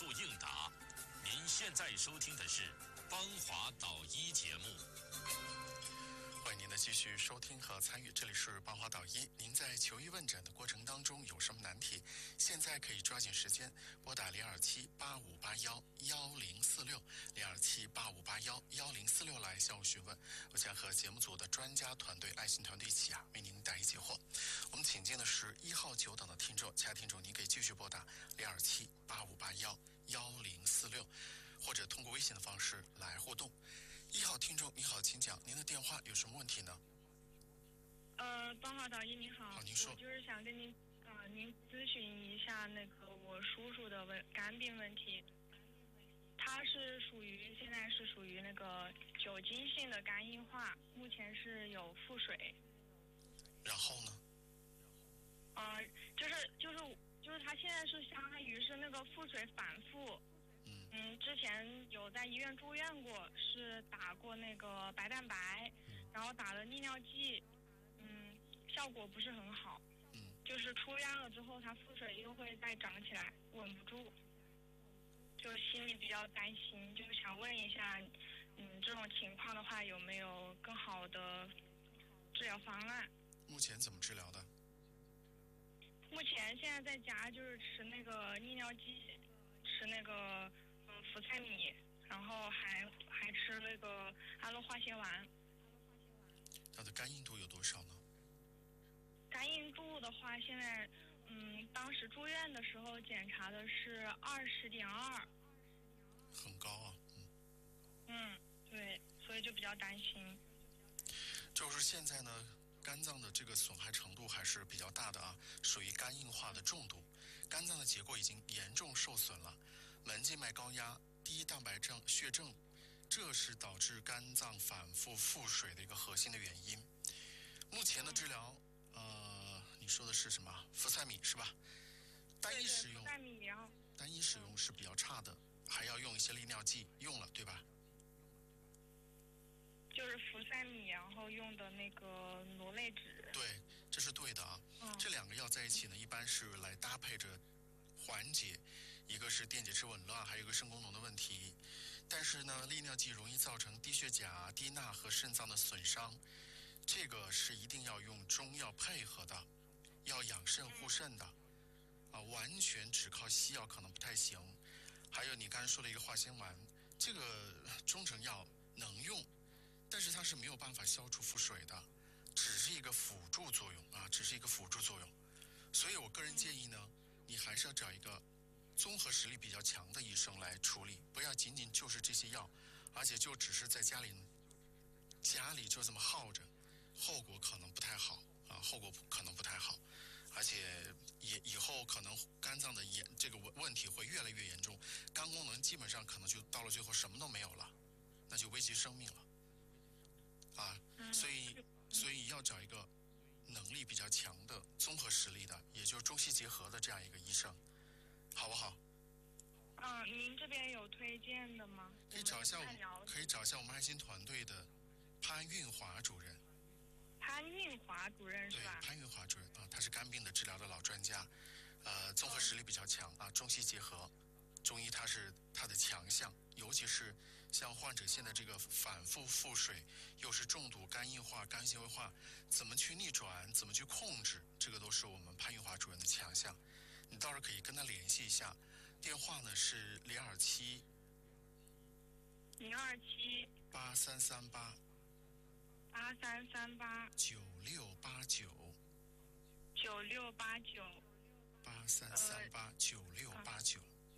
速应答。您现在收听的是邦华导医节目。 欢迎您的继续收听和参与，这里是邦华导医。您在求医问诊的过程当中有什么难题？现在可以抓紧时间拨打02785811046，02785811046来向我询问，我将和节目组的专家团队、爱心团队一起为您答疑解惑。我们请进的是1号、9等的听众，亲爱的听众，您可以继续拨打02785811046，或者通过微信的方式来互动。1号听众，你好，请讲，您的电话有什么问题呢？ 邦华导医你好， 好，您说。 我就是想跟您咨询一下那个我叔叔的肝病问题，他现在是属于那个酒精性的肝硬化，目前是有腹水。 然后呢？ 就是他现在是相当于是那个腹水反复。之前有在医院住院过，是打过那个白蛋白，然后打了利尿剂，效果不是很好。就是出院了之后，他腹水又会再长起来，稳不住，就心里比较担心，就想问一下，这种情况的话有没有更好的治疗方案？ 目前怎么治疗的？ 目前现在在家就是吃那个利尿剂，吃那个福菜米，然后还吃那个阿洛化纤丸。 他的肝硬度有多少呢？ 肝硬度的话，现在当时住院的时候检查的是20.2， 很高啊。 对，所以就比较担心。 就是现在呢，肝脏的这个损害程度还是比较大的啊，属于肝硬化的重度，肝脏的结构已经严重受损了，门静脉高压、低蛋白症、血症，这是导致肝脏反复腹水的一个核心的原因。目前的治疗，你说的是什么？福菜米是吧？单一使用，单一使用是比较差的，还要用一些利尿剂，用了对吧？ 就是福赛米，然后用的那个螺类脂。 对，这是对的啊。这两个药在一起呢，一般是来搭配着缓解，一个是电解质紊乱，还有一个肾功能的问题。但是呢，利尿剂容易造成低血钾、低钠和肾脏的损伤，这个是一定要用中药配合的，要养肾护肾的。完全只靠西药可能不太行。还有你刚才说的一个化纤丸，这个中成药能用，但是它是没有办法消除腹水的，只是一个辅助作用啊，只是一个辅助作用。所以我个人建议呢，你还是要找一个综合实力比较强的医生来处理，不要仅仅就是这些药，而且就只是在家里就这么耗着，后果可能不太好啊，后果可能不太好。而且以后可能肝脏的这个问题会越来越严重，肝功能基本上可能就到了最后什么都没有了，那就危及生命了啊！所以要找一个能力比较强的综合实力的，也就是中西结合的这样一个医生，好不好？ 您这边有推荐的吗？ 可以找一下我们爱心团队的潘运华主任。 潘运华主任是吧？ 对，潘运华主任啊，他是肝病的治疗的老专家，综合实力比较强啊，中西结合，中医它是他的强项，尤其是像患者现在这个反复腹水，又是重度肝硬化、肝纤维化，怎么去逆转，怎么去控制，这个都是我们潘运华主任的强项。你到时候可以跟他联系一下，电话呢是027 8338 9689 9689 8338 9689。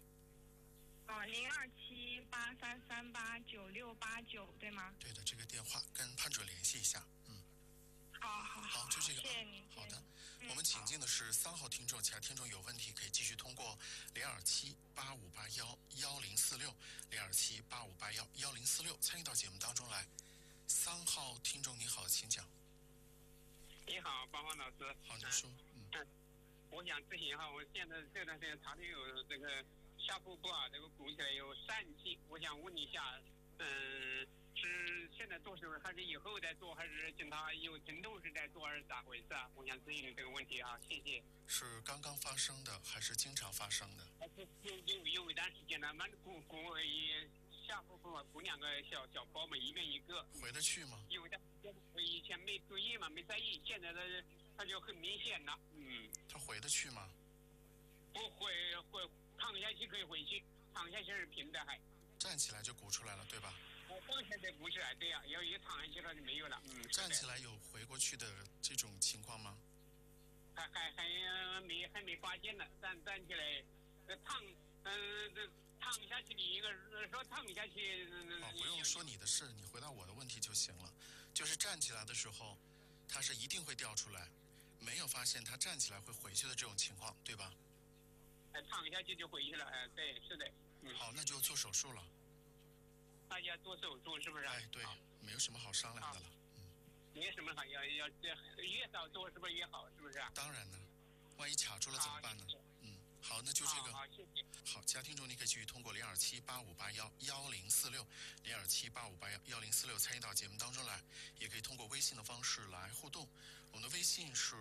027 8338 9689，对吗？ 对的，这个电话跟潘主任联系一下。好，就这个。 谢谢您。 好的，我们请进的是3号听众，其他听众有问题可以继续通过027 8581 1046 027 8581 1046参与到节目当中来。3号听众你好，请讲。 你好，邦华老师。 好，你说。 我想咨询一下，我现在这段时间查的有这个下腹部啊，这个鼓起来有疝气，我想问一下， 是现在做手术，还是以后再做，还是等他有疼痛时再做，还是咋回事啊？我想咨询这个问题啊，谢谢。 是刚刚发生的，还是经常发生的？ 还是有一段时间了，满鼓下腹部鼓两个小包嘛，一边一个。 回得去吗？ 有的，我以前没注意嘛，没在意，现在它就很明显了。 他回得去吗？ 不会躺下去可以回去，躺下去是平的还。 站起来就鼓出来了，对吧？ 放下来鼓起来，对呀、要一躺下去了就没有了。 站起来有回过去的这种情况吗？ 还没发现呢，站起来，躺下去，你一个说躺下去。 不用说你的事，你回答我的问题就行了。就是站起来的时候，它是一定会掉出来，没有发现它站起来会回去的这种情况，对吧？ 躺下去就回去了，对，是的。 好，那就做手术了。 大家做手术是不是？ 对，没有什么好商量的了。 没什么好，要越早做是不是越好？是不是？ 当然呢，万一卡住了怎么办呢？好，那就这个。 好，谢谢。 好，其他听众你可以继续通过02785811046参与到节目当中来，也可以通过微信的方式来互动。我们的微信是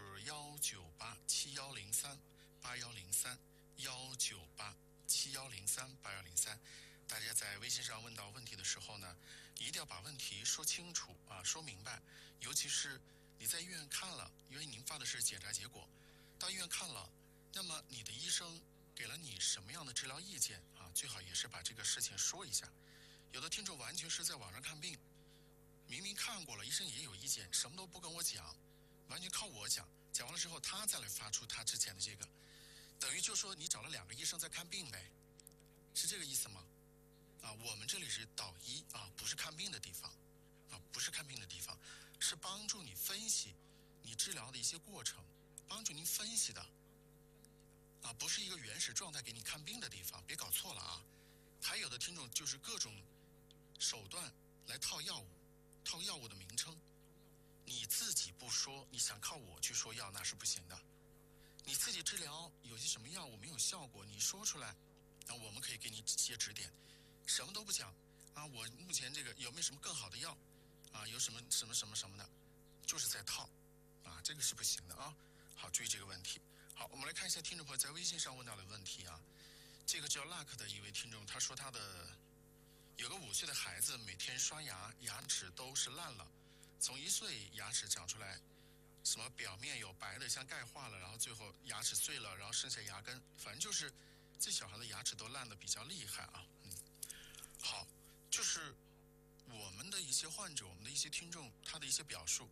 19871038103，19871038103。大家在微信上问到问题的时候呢，一定要把问题说清楚啊，说明白。尤其是你在医院看了，因为您发的是检查结果，到医院看了，那么你的医生给了你什么样的治疗意见啊？最好也是把这个事情说一下。有的听众完全是在网上看病，明明看过了，医生也有意见，什么都不跟我讲，完全靠我讲，讲完了之后他再来发出他之前的这个，等于就说你找了2个医生在看病呗，是这个意思吗？我们这里是导医啊，不是看病的地方，不是看病的地方，是帮助你分析你治疗的一些过程，帮助您分析的，不是一个原始状态给你看病的地方，别搞错了啊！还有的听众就是各种手段来套药物，套药物的名称，你自己不说，你想靠我去说药那是不行的。你自己治疗有些什么药物没有效果，你说出来，那我们可以给你一些指点。什么都不讲啊！我目前这个有没有什么更好的药啊？有什么的，就是在套啊，这个是不行的啊！好，注意这个问题。好，我们来看一下听众朋友在微信上问到的问题啊。这个叫 Luck 的一位听众，他说他的有个5岁的孩子，每天刷牙，牙齿都是烂了，从1岁牙齿长出来，什么表面有白的像钙化了，然后最后牙齿碎了，然后剩下牙根，反正就是这小孩的牙齿都烂得比较厉害啊。好，就是我们的一些患者，我们的一些听众，他的一些表述